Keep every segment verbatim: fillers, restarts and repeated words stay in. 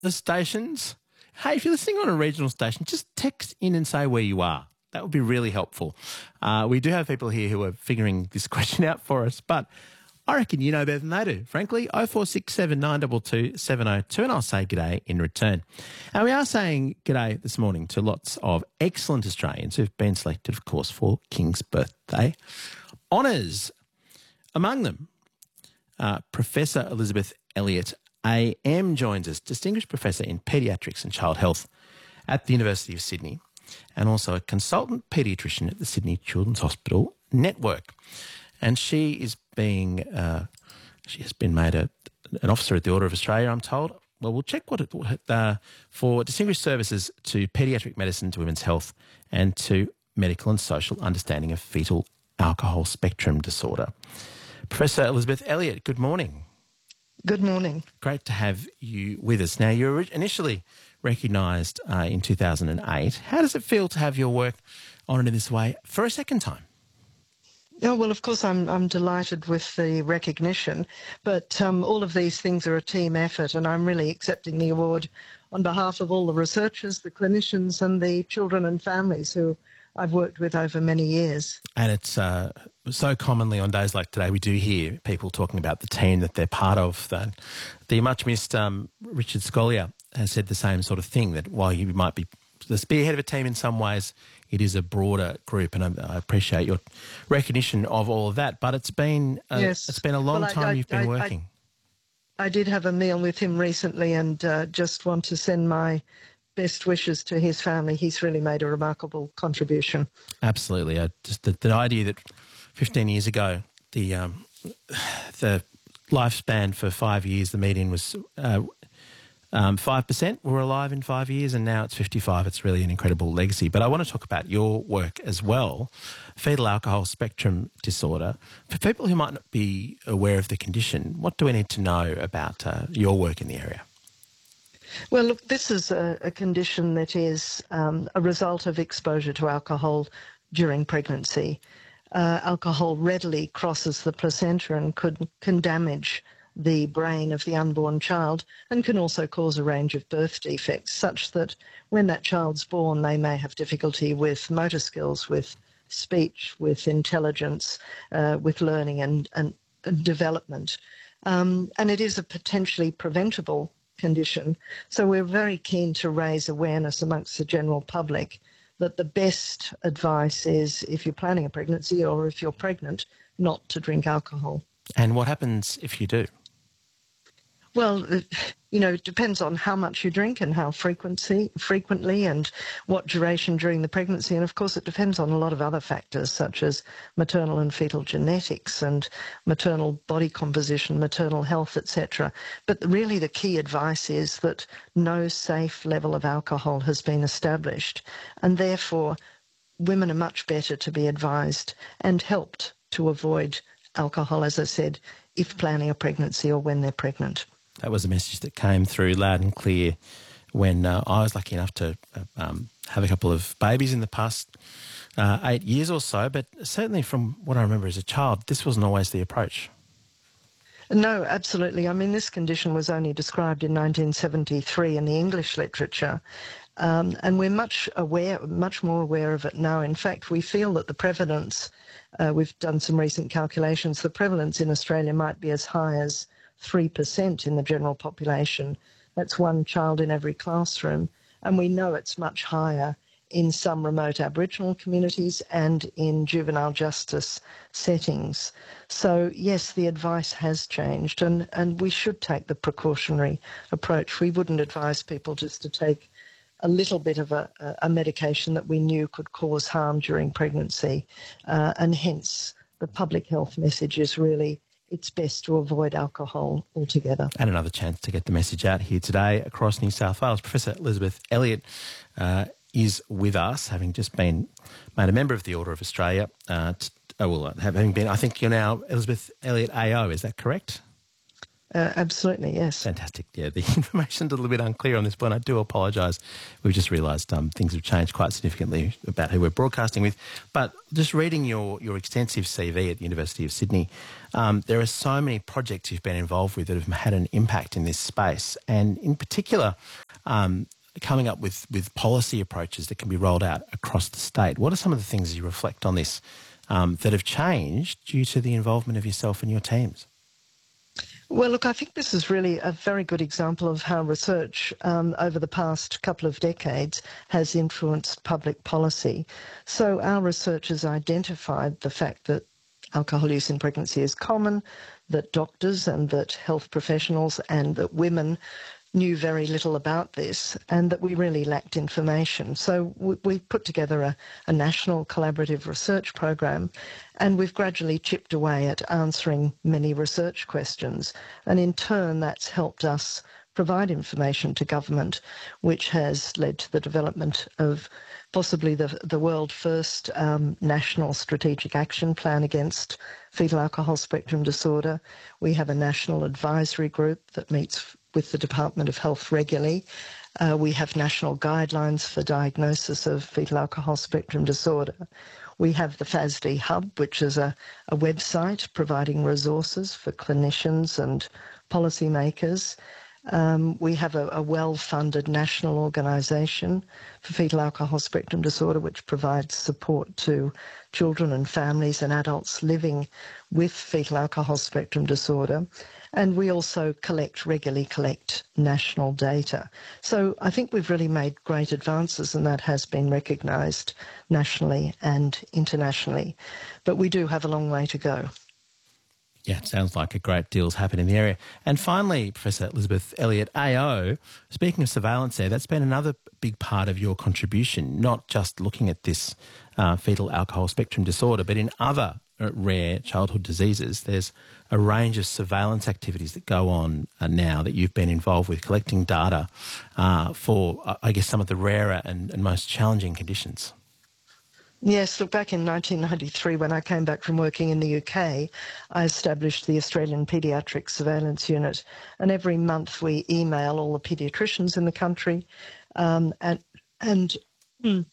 the stations. Hey, if you're listening on a regional station, just text in and say where you are. That would be really helpful. Uh, we do have people here who are figuring this question out for us, but I reckon you know better than they do. Frankly, oh four six seven nine two two seven oh two, and I'll say g'day in return. And we are saying g'day this morning to lots of excellent Australians who've been selected, of course, for King's birthday honours. Among them, uh, Professor Elizabeth Elliott A M joins us, Distinguished Professor in Paediatrics and Child Health at the University of Sydney, and also a consultant paediatrician at the Sydney Children's Hospital Network. And she is being, uh, she has been made a, an officer at the Order of Australia, I'm told. Well, we'll check what it, uh, for distinguished services to paediatric medicine, to women's health, and to medical and social understanding of fetal alcohol spectrum disorder. Professor Elizabeth Elliott, good morning. Good morning. Great to have you with us. Now, you were initially recognised uh, in two thousand eight. How does it feel to have your work honoured in this way for a second time? Oh, well, of course, I'm I'm delighted with the recognition, but um, all of these things are a team effort, and I'm really accepting the award on behalf of all the researchers, the clinicians, and the children and families who I've worked with over many years. And it's uh, so commonly on days like today, we do hear people talking about the team that they're part of. The, the much missed um, Richard Scolyer has said the same sort of thing, that while you might be the spearhead of a team in some ways, it is a broader group, and I, I appreciate your recognition of all of that. But it's been a, yes. it's been a long well, I, time I, you've been I, working. I, I did have a meal with him recently, and uh, just want to send my best wishes to his family. He's really made a remarkable contribution. Absolutely. I just the, the idea that fifteen years ago the um, the lifespan for five years, the median was uh, um, five percent were alive in five years, and now it's fifty-five. It's really an incredible legacy. But I want to talk about your work as well, fetal alcohol spectrum disorder. For people who might not be aware of the condition, what do we need to know about uh, your work in the area? Well, look, this is a, a condition that is um, a result of exposure to alcohol during pregnancy. Uh, alcohol readily crosses the placenta and could can damage the brain of the unborn child, and can also cause a range of birth defects, such that when that child's born, they may have difficulty with motor skills, with speech, with intelligence, uh, with learning and, and, and development. Um, and it is a potentially preventable condition. So we're very keen to raise awareness amongst the general public that the best advice is, if you're planning a pregnancy or if you're pregnant, not to drink alcohol. And what happens if you do? Well, you know, it depends on how much you drink and how frequency, frequently and what duration during the pregnancy. And, of course, it depends on a lot of other factors, such as maternal and fetal genetics and maternal body composition, maternal health, et cetera. But really the key advice is that no safe level of alcohol has been established, and therefore women are much better to be advised and helped to avoid alcohol, as I said, if planning a pregnancy or when they're pregnant. That was a message that came through loud and clear when uh, I was lucky enough to uh, um, have a couple of babies in the past uh, eight years or so, but certainly from what I remember as a child, this wasn't always the approach. No, absolutely. I mean, this condition was only described in nineteen seventy-three in the English literature, um, and we're much aware, much more aware of it now. In fact, we feel that the prevalence, uh, we've done some recent calculations, the prevalence in Australia might be as high as three percent in the general population. That's one child in every classroom. And we know it's much higher in some remote Aboriginal communities and in juvenile justice settings. So, yes, the advice has changed, and, and we should take the precautionary approach. We wouldn't advise people just to take a little bit of a, a medication that we knew could cause harm during pregnancy, uh, and hence the public health message is really it's best to avoid alcohol altogether. And another chance to get the message out here today across New South Wales. Professor Elizabeth Elliott uh, is with us, having just been made a member of the Order of Australia. Uh, t- oh, well, having been, I think you're now Elizabeth Elliott A O, is that correct? Uh, absolutely, yes. Fantastic. Yeah, the information's a little bit unclear on this point. I do apologise. We've just realised um, things have changed quite significantly about who we're broadcasting with. But just reading your, your extensive C V at the University of Sydney, um, there are so many projects you've been involved with that have had an impact in this space, and in particular, um, coming up with, with policy approaches that can be rolled out across the state. What are some of the things you reflect on this um, that have changed due to the involvement of yourself and your teams? Well, look, I think this is really a very good example of how research um, over the past couple of decades has influenced public policy. So our research has identified the fact that alcohol use in pregnancy is common, that doctors and that health professionals and that women knew very little about this, and that we really lacked information. So we, we put together a, a national collaborative research program, and we've gradually chipped away at answering many research questions. And in turn, that's helped us provide information to government, which has led to the development of possibly the, the world first um, national strategic action plan against fetal alcohol spectrum disorder. We have a national advisory group that meets with the Department of Health regularly. Uh, we have national guidelines for diagnosis of fetal alcohol spectrum disorder. We have the F A S D Hub, which is a, a website providing resources for clinicians and policymakers. Um, we have a, a well-funded national organisation for fetal alcohol spectrum disorder, which provides support to children and families and adults living with fetal alcohol spectrum disorder. And we also collect, regularly collect national data. So I think we've really made great advances, and that has been recognised nationally and internationally. But we do have a long way to go. Yeah, it sounds like a great deal's happened in the area. And finally, Professor Elizabeth Elliott, A O, speaking of surveillance there, that's been another big part of your contribution, not just looking at this uh, fetal alcohol spectrum disorder, but in other rare childhood diseases. There's a range of surveillance activities that go on uh, now that you've been involved with, collecting data uh, for, uh, I guess, some of the rarer and, and most challenging conditions. Yes, look, back in nineteen ninety-three, when I came back from working in the U K, I established the Australian Paediatric Surveillance Unit, and every month we email all the paediatricians in the country um, and, and mm,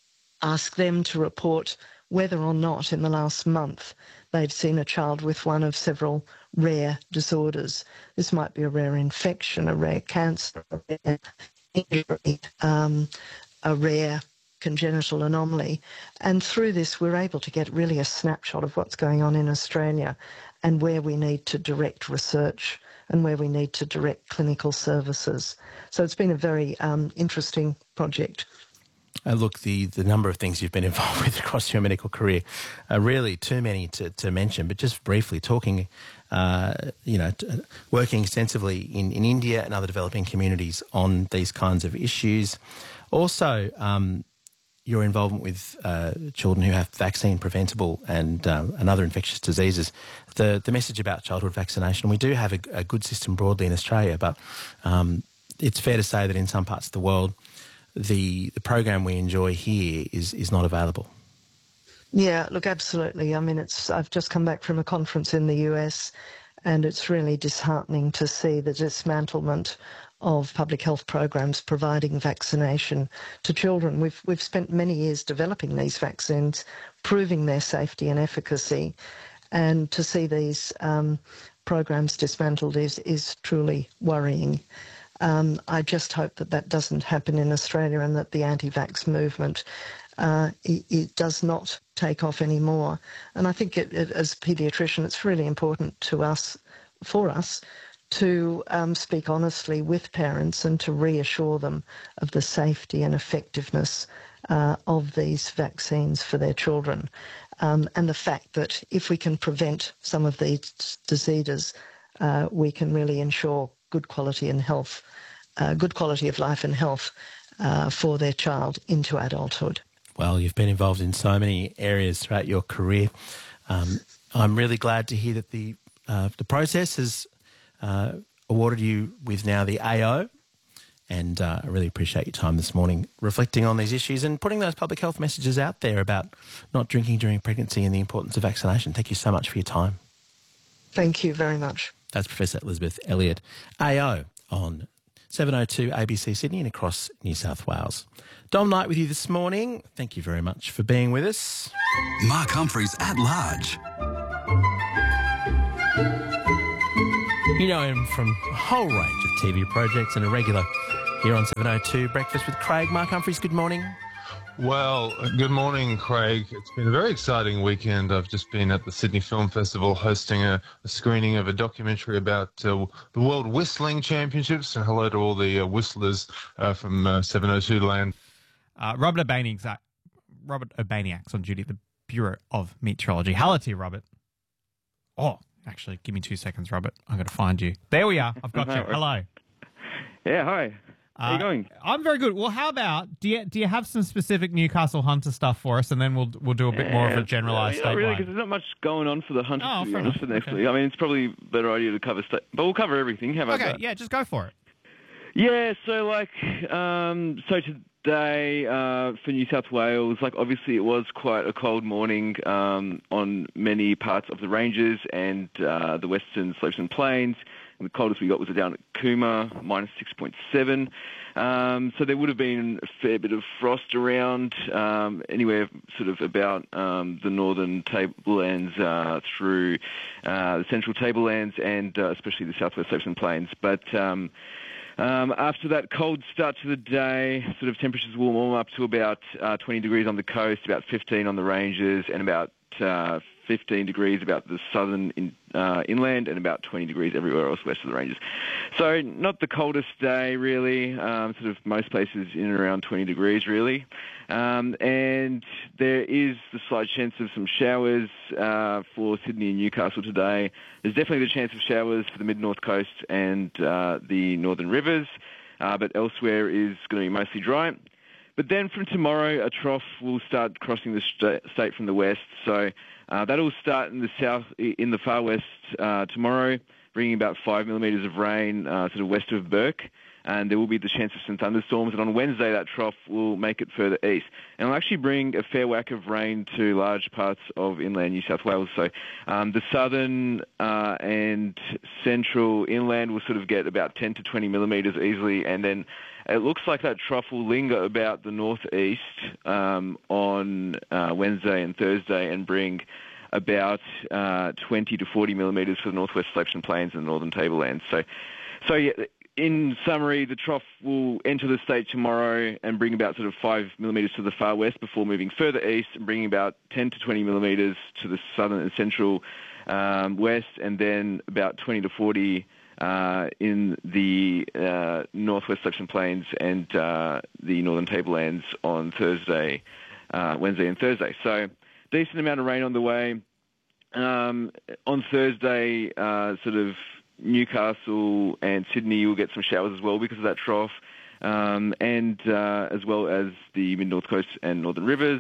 ask them to report whether or not in the last month they've seen a child with one of several rare disorders. This might be a rare infection, a rare cancer, a rare injury, um, a rare congenital anomaly. And through this, we're able to get really a snapshot of what's going on in Australia and where we need to direct research and where we need to direct clinical services. So it's been a very um, interesting project. Uh, look, the, the number of things you've been involved with across your medical career are really too many to, to mention, but just briefly talking, uh, you know, t- working extensively in, in India and other developing communities on these kinds of issues. Also, um, your involvement with uh, children who have vaccine preventable and, um, and other infectious diseases. The, the message about childhood vaccination, we do have a, a good system broadly in Australia, but um, it's fair to say that in some parts of the world, the the program we enjoy here is is not available. Yeah, look, absolutely. I mean, it's I've just come back from a conference in the U S, and it's really disheartening to see the dismantlement of public health programs providing vaccination to children. We've we've spent many years developing these vaccines, proving their safety and efficacy, and to see these um, programs dismantled is is truly worrying. Um, I just hope that that doesn't happen in Australia and that the anti-vax movement, uh, it, it does not take off anymore. And I think it, it, as a paediatrician, it's really important to us, for us, to um, speak honestly with parents and to reassure them of the safety and effectiveness uh, of these vaccines for their children. Um, and the fact that if we can prevent some of these diseases, uh, we can really ensure good quality and health, uh, good quality of life and health uh, for their child into adulthood. Well, you've been involved in so many areas throughout your career. Um, I'm really glad to hear that the uh, the process has uh, awarded you with now the A O, and uh, I really appreciate your time this morning reflecting on these issues and putting those public health messages out there about not drinking during pregnancy and the importance of vaccination. Thank you so much for your time. Thank you very much. That's Professor Elizabeth Elliott, A O, on seven oh two A B C Sydney and across New South Wales. Dom Knight with you this morning. Thank you very much for being with us. Mark Humphries at large. You know him from a whole range of T V projects and a regular here on seven oh two Breakfast with Craig. Mark Humphries, good morning. Well, good morning, Craig. It's been a very exciting weekend. I've just been at the Sydney Film Festival hosting a, a screening of a documentary about uh, the World Whistling Championships. And hello to all the uh, whistlers uh, from uh, seven oh two land. Uh, Robert Urbaniak's, uh, Robert Urbaniak's on duty at the Bureau of Meteorology. Hello to you, Robert. Oh, actually, give me two seconds, Robert. I'm going to find you. There we are. I've got you. Hello. Yeah, hi. How are you Uh, going? I'm very good. Well, how about do you do you have some specific Newcastle Hunter stuff for us, and then we'll we'll do a bit more of a generalised Not really, statewide. because there's not much going on for the Hunters Oh, to be fair honest enough. for next Okay. week. I mean, it's probably a better idea to cover state, but we'll cover everything. How about Okay, that? yeah, just go for it. Yeah, so like, um, so today uh, for New South Wales, like obviously it was quite a cold morning um, on many parts of the ranges and uh, the western slopes and plains. And the coldest we got was down at Cooma, minus six point seven. Um, so there would have been a fair bit of frost around, um, anywhere sort of about um, the northern tablelands uh, through uh, the central tablelands and uh, especially the southwest slopes and plains. But um, Um, after that cold start to the day, sort of temperatures will warm up to about uh, twenty degrees on the coast, about fifteen on the ranges, and about uh, fifteen degrees about the southern in, uh, inland, and about twenty degrees everywhere else west of the ranges. So not the coldest day, really. Um, sort of most places in and around twenty degrees, really. Um, and there is the slight chance of some showers uh, for Sydney and Newcastle today. There's definitely the chance of showers for the mid-north coast and uh, the northern rivers, uh, but elsewhere is going to be mostly dry. But then from tomorrow, a trough will start crossing the st- state from the west. So uh, that'll start in the south, in the far west uh, tomorrow, bringing about five millimetres of rain uh, sort of west of Burke. And there will be the chance of some thunderstorms. And on Wednesday, that trough will make it further east. And it'll actually bring a fair whack of rain to large parts of inland New South Wales. So um, the southern uh, and central inland will sort of get about ten to twenty millimetres easily. And then it looks like that trough will linger about the northeast um, on uh, Wednesday and Thursday and bring about uh, twenty to forty millimetres for the northwest slopes and plains and the northern tablelands. So, so yeah. In summary, the trough will enter the state tomorrow and bring about sort of five millimetres to the far west before moving further east and bringing about ten to twenty millimetres to the southern and central um, west, and then about twenty to forty uh, in the uh, northwest slopes and plains and uh, the northern tablelands on Thursday, uh, Wednesday and Thursday. So decent amount of rain on the way. Um, on Thursday, uh, sort of Newcastle and Sydney will get some showers as well because of that trough, um, and uh, as well as the mid-north coast and northern rivers.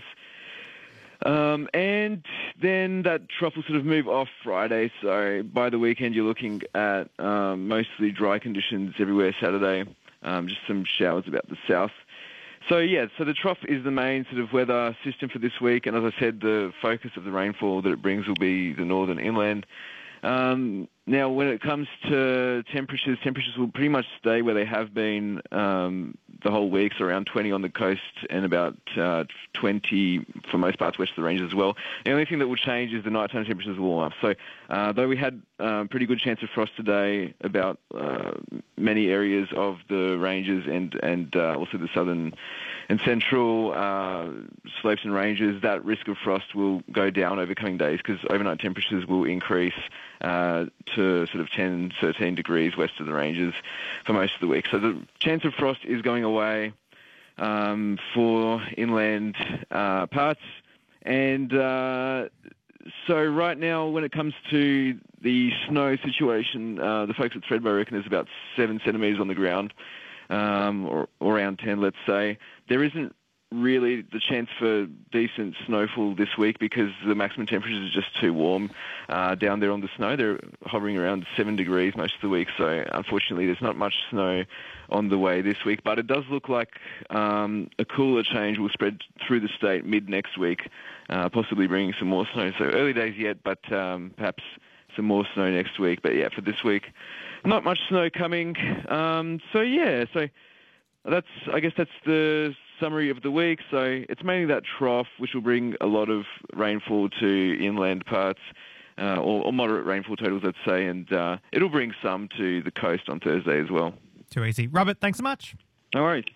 Um, and then that trough will sort of move off Friday, so by the weekend you're looking at um, mostly dry conditions everywhere Saturday, um, just some showers about the south. So, yeah, so the trough is the main sort of weather system for this week, and as I said, the focus of the rainfall that it brings will be the northern inland. Um, now, when it comes to temperatures, temperatures will pretty much stay where they have been um, the whole week, so around twenty on the coast and about uh, twenty for most parts west of the ranges as well. The only thing that will change is the nighttime temperatures will warm up. So, uh, though we had a uh, pretty good chance of frost today about uh, many areas of the ranges and, and uh, also the southern and central uh, slopes and ranges, that risk of frost will go down over coming days because overnight temperatures will increase uh, to sort of ten, thirteen degrees west of the ranges for most of the week. So the chance of frost is going away um, for inland uh, parts. And uh, so right now, when it comes to the snow situation, uh, the folks at Thredbo reckon there's about seven centimetres on the ground, um, or, or around ten, let's say. There isn't really the chance for decent snowfall this week because the maximum temperatures are just too warm uh, down there on the snow. They're hovering around seven degrees most of the week, so unfortunately there's not much snow on the way this week. But it does look like um, a cooler change will spread through the state mid next week, uh, possibly bringing some more snow. So early days yet, but um, perhaps some more snow next week. But yeah, for this week, not much snow coming. Um, so yeah, so that's I guess that's the summary of the week. So it's mainly that trough, which will bring a lot of rainfall to inland parts, uh, or, or moderate rainfall totals, let's say, and uh, it'll bring some to the coast on Thursday as well. Too easy. Robert, thanks so much. No worries.